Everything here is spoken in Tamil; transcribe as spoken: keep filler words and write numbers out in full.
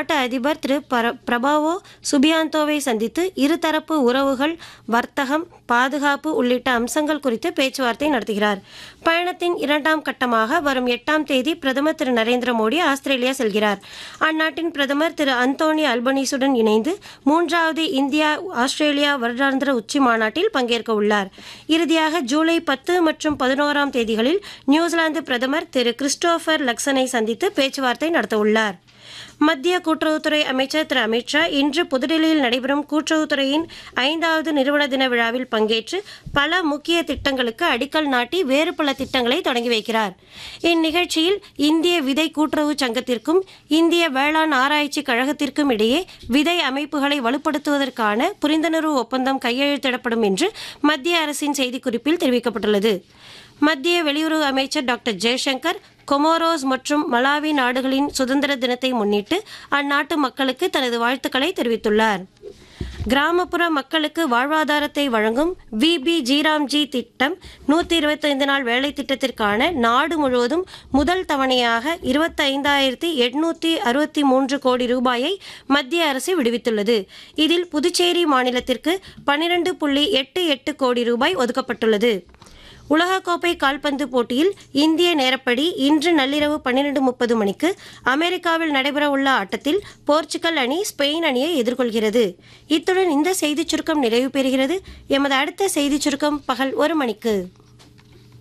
அந்நாட்டு அதிபர் திரு பிரபாவோ சுபியாந்தோவை சந்தித்து இருதரப்பு உறவுகள், வர்த்தகம், பாதுகாப்பு உள்ளிட்ட அம்சங்கள் குறித்து பேச்சுவார்த்தை நடத்துகிறார். பயணத்தின் இரண்டாம் கட்டமாக வரும் எட்டாம் தேதி பிரதமர் திரு நரேந்திர மோடி ஆஸ்திரேலியா செல்கிறார். அந்நாட்டின் பிரதமர் திரு அந்தோனி அல்பனீசுடன் இணைந்து மூன்றாவது இந்தியா ஆஸ்திரேலியா வருடாந்திர உச்சி மாநாட்டில் பங்கேற்க உள்ளார். இறுதியாக ஜூலை பத்து மற்றும் பதினோராம் தேதிகளில் நியூசிலாந்து பிரதமர் திரு கிறிஸ்டோபர் லக்சனை சந்தித்து பேச்சுவார்த்தை நடத்தவுள்ளார். மத்திய கூட்டுறவுத்துறை அமைச்சர் திரு அமித்ஷா இன்று புதுடில்லியில் நடைபெறும் கூட்டுறவுத்துறையின் ஐந்தாவது நிறுவன தின விழாவில் பங்கேற்று பல முக்கிய திட்டங்களுக்கு அடிக்கல் நாட்டி வேறு பல திட்டங்களை தொடங்கி வைக்கிறார். இந்நிகழ்ச்சியில் இந்திய விதை கூட்டுறவு சங்கத்திற்கும் இந்திய வேளாண் ஆராய்ச்சி கழகத்திற்கும் இடையே விதை அமைப்புகளை வலுப்படுத்துவதற்கான புரிந்துணர்வு ஒப்பந்தம் கையெழுத்திடப்படும் என்று மத்திய அரசின் செய்திக்குறிப்பில் தெரிவிக்கப்பட்டுள்ளது. மத்திய வெளியுறவு அமைச்சர் டாக்டர் ஜெய்சங்கர் கொமோரோஸ் மற்றும் மலாவி நாடுகளின் சுதந்திர தினத்தை முன்னிட்டு அந்நாட்டு மக்களுக்கு தனது வாழ்த்துக்களை தெரிவித்துள்ளார். கிராமப்புற மக்களுக்கு வாழ்வாதாரத்தை வழங்கும் வி பி ஜீராம்ஜி திட்டம் நூற்றி இருபத்தைந்து நாள் வேலை திட்டத்திற்கான நாடு முழுவதும் முதல் தவணையாக இருபத்தைந்தாயிரத்தி எட்நூற்றி அறுபத்தி மூன்று கோடி ரூபாயை மத்திய அரசு விடுவித்துள்ளது. இதில் புதுச்சேரி மாநிலத்திற்கு பன்னிரண்டு புள்ளி எட்டு எட்டு கோடி ரூபாய் ஒதுக்கப்பட்டுள்ளது. உலகக்கோப்பை கால்பந்து போட்டியில் இந்திய நேரப்படி இன்று நள்ளிரவு பன்னிரண்டு முப்பது மணிக்கு அமெரிக்காவில் நடைபெறவுள்ள ஆட்டத்தில் போர்ச்சுகல் அணி ஸ்பெயின் அணியை எதிர்கொள்கிறது. இத்துடன் இந்த செய்திச் சுருக்கம் நிறைவு பெறுகிறது. எமது அடுத்த செய்திச் சுருக்கம் பகல் ஒரு மணிக்கு.